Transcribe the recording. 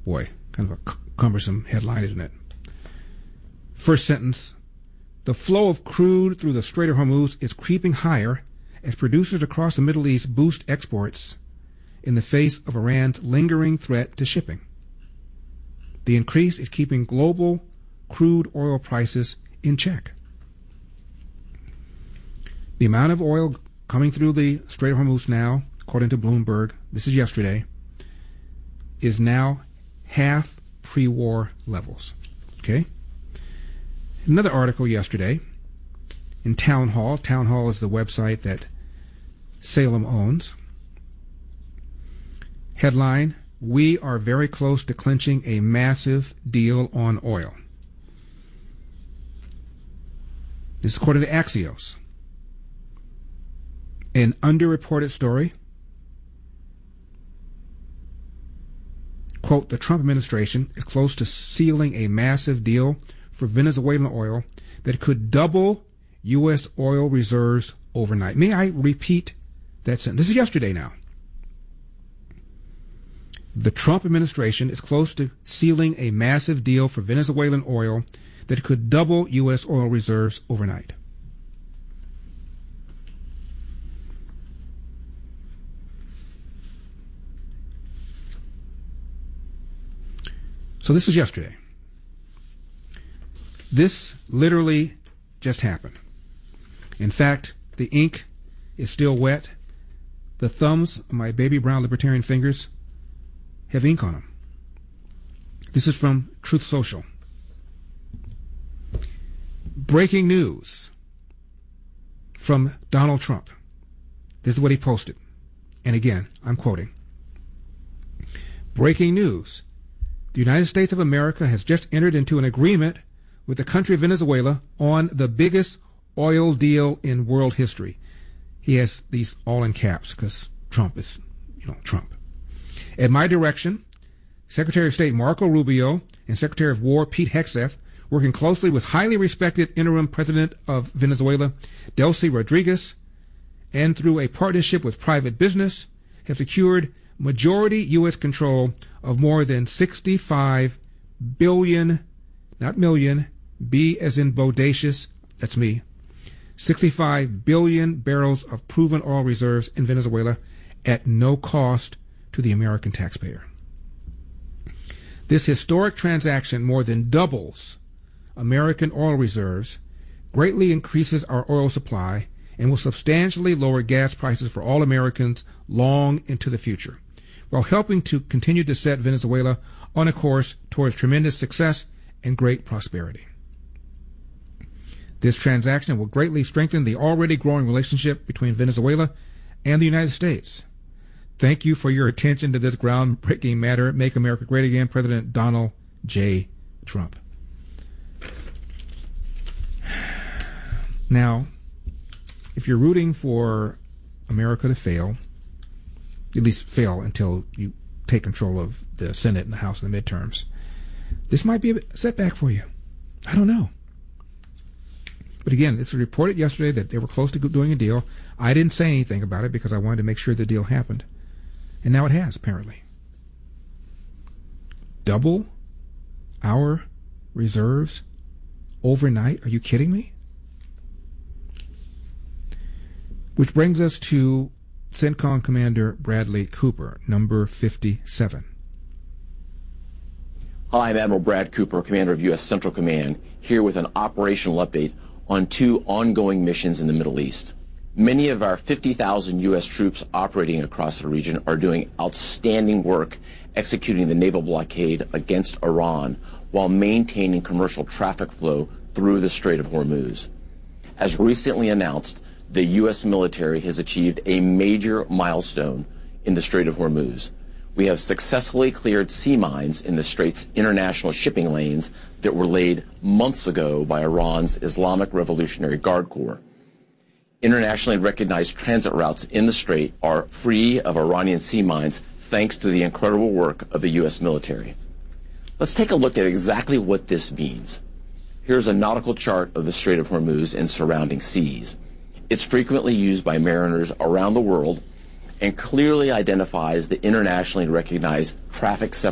Boy, kind of a cumbersome headline, isn't it? First sentence, the flow of crude through the Strait of Hormuz is creeping higher as producers across the Middle East boost exports in the face of Iran's lingering threat to shipping. The increase is keeping global crude oil prices in check. The amount of oil coming through the Strait of Hormuz now, according to Bloomberg, this is yesterday, is now half pre-war levels. Okay? Another article yesterday in Town Hall. Town Hall is the website that Salem owns. Headline, we are very close to clinching a massive deal on oil. This is according to Axios. An underreported story. Quote, the Trump administration is close to sealing a massive deal for Venezuelan oil that could double U.S. oil reserves overnight. May I repeat that sentence? This is yesterday now. The Trump administration is close to sealing a massive deal for Venezuelan oil that could double U.S. oil reserves overnight. So this is yesterday. This literally just happened. In fact, the ink is still wet. The thumbs of my baby brown libertarian fingers have ink on them. This is from Truth Social. Breaking news from Donald Trump. This is what he posted. And again, I'm quoting. Breaking news. The United States of America has just entered into an agreement with the country of Venezuela on the biggest oil deal in world history. He has these all in caps because Trump is, Trump. At my direction, Secretary of State Marco Rubio and Secretary of War Pete Hegseth, working closely with highly respected interim president of Venezuela, Delcy Rodriguez, and through a partnership with private business, have secured majority U.S. control of more than 65 billion, not million, B as in bodacious, that's me, 65 billion barrels of proven oil reserves in Venezuela at no cost to the American taxpayer. This historic transaction more than doubles American oil reserves, greatly increases our oil supply, and will substantially lower gas prices for all Americans long into the future, while helping to continue to set Venezuela on a course towards tremendous success and great prosperity. This transaction will greatly strengthen the already growing relationship between Venezuela and the United States. Thank you for your attention to this groundbreaking matter. Make America Great Again, President Donald J. Trump. Now, if you're rooting for America to fail, at least fail until you take control of the Senate and the House in the midterms, this might be a setback for you. I don't know. But again, it's reported yesterday that they were close to doing a deal. I didn't say anything about it because I wanted to make sure the deal happened. And now it has, apparently. Double our reserves overnight? Are you kidding me? Which brings us to CENTCOM Commander Bradley Cooper, number 57. Hi, I'm Admiral Brad Cooper, Commander of U.S. Central Command, here with an operational update on 2 ongoing missions in the Middle East. Many of our 50,000 U.S. troops operating across the region are doing outstanding work executing the naval blockade against Iran while maintaining commercial traffic flow through the Strait of Hormuz. As recently announced, the U.S. military has achieved a major milestone in the Strait of Hormuz. We have successfully cleared sea mines in the Strait's international shipping lanes that were laid months ago by Iran's Islamic Revolutionary Guard Corps. Internationally recognized transit routes in the Strait are free of Iranian sea mines thanks to the incredible work of the U.S. military. Let's take a look at exactly what this means. Here's a nautical chart of the Strait of Hormuz and surrounding seas. It's frequently used by mariners around the world and clearly identifies the internationally recognized traffic separation